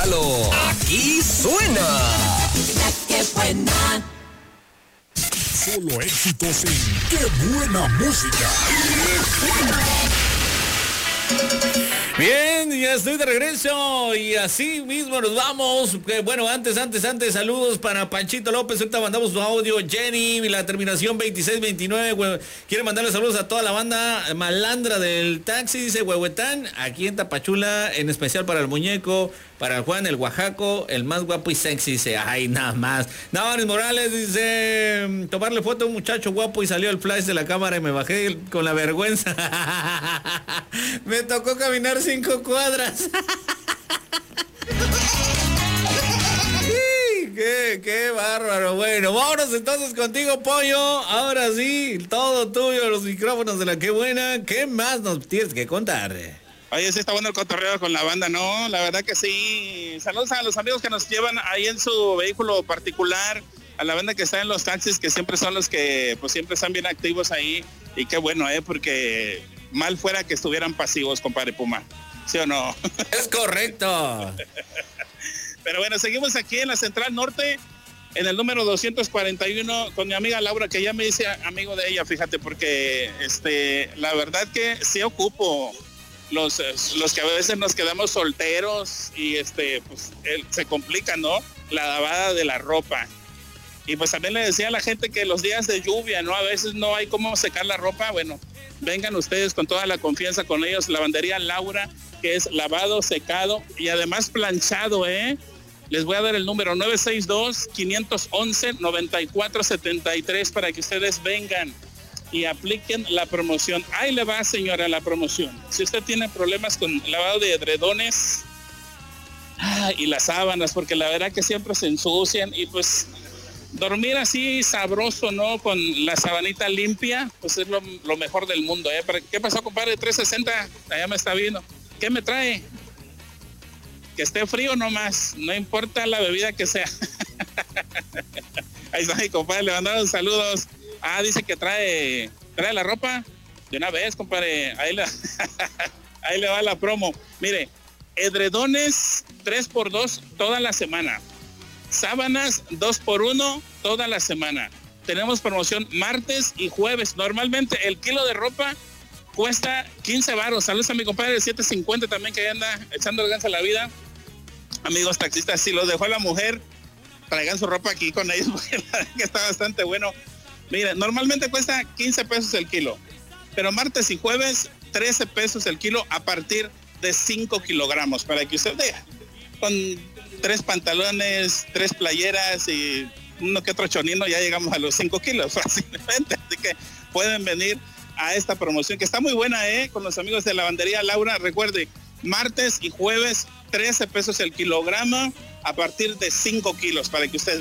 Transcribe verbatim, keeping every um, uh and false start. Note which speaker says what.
Speaker 1: escúchalo, aquí suena.
Speaker 2: La que buena.
Speaker 3: Solo éxitos en ¡Qué buena música!
Speaker 4: Bien, ya estoy de regreso y así mismo nos vamos. Bueno, antes, antes, antes, saludos para Panchito López. Ahorita mandamos su audio. Jenny, la terminación veintiséis veintinueve. Quiere mandarle saludos a toda la banda malandra del taxi. Dice Huehuetán, aquí en Tapachula, en especial para el muñeco, para el Juan, el Oaxaco, el más guapo y sexy. Dice, ay, nada más. Navares Morales dice, tomarle foto a un muchacho guapo y salió el flash de la cámara y me bajé con la vergüenza. Me tocó caminar cinco cuadras. qué, qué bárbaro. Bueno, vámonos entonces contigo, Pollo. Ahora sí, todo tuyo, los micrófonos de la Qué Buena. ¿Qué más nos tienes que contar?
Speaker 5: Oye, sí está bueno el cotorreo con la banda, ¿no? La verdad que sí. Saludos a los amigos que nos llevan ahí en su vehículo particular, a la banda que está en los taxis, que siempre son los que pues siempre están bien activos ahí. Y qué bueno, ¿eh? Porque mal fuera que estuvieran pasivos, compadre Puma. ¿Sí o no?
Speaker 4: Es correcto.
Speaker 5: Pero bueno, seguimos aquí en la Central Norte, en el número doscientos cuarenta y uno, con mi amiga Laura, que ya me hice amigo de ella, fíjate, porque este, la verdad que sí ocupo los, los que a veces nos quedamos solteros y este, pues el, se complica, ¿no? La lavada de la ropa. Y pues también le decía a la gente que los días de lluvia, ¿no? A veces no hay cómo secar la ropa. Bueno, vengan ustedes con toda la confianza con ellos. Lavandería Laura, que es lavado, secado y además planchado, ¿eh? Les voy a dar el número nueve seis dos, cinco uno uno, nueve cuatro siete tres para que ustedes vengan y apliquen la promoción. Ahí le va, señora, la promoción. Si usted tiene problemas con lavado de edredones ah, y las sábanas, porque la verdad que siempre se ensucian y pues dormir así sabroso, ¿no? Con la sabanita limpia, pues es lo, lo mejor del mundo, ¿eh? ¿Qué pasó, compadre? trescientos sesenta, allá me está viendo. ¿Qué me trae? Que esté frío nomás, no importa la bebida que sea. Ahí está mi compadre, le mandaron saludos. Ah, dice que trae, trae la ropa. De una vez, compadre, ahí, la, ahí le va la promo. Mire, edredones tres por dos toda la semana. Sábanas dos por uno toda la semana. Tenemos promoción martes y jueves. Normalmente el kilo de ropa cuesta quince varos. Saludos a mi compadre de siete cincuenta también, que anda echando el ganso a la vida. Amigos taxistas, si los dejó la mujer, traigan su ropa aquí con ellos, porque la verdad que está bastante bueno. Mira, normalmente cuesta quince pesos el kilo, pero martes y jueves trece pesos el kilo a partir de cinco kilogramos, para que usted vea. Con tres pantalones, tres playeras y uno que otro chonino, ya llegamos a los cinco kilos fácilmente. Así que pueden venir a esta promoción, que está muy buena, ¿eh? Con los amigos de Lavandería Laura. Recuerde, martes y jueves, trece pesos el kilogramo a partir de cinco kilos, para que ustedes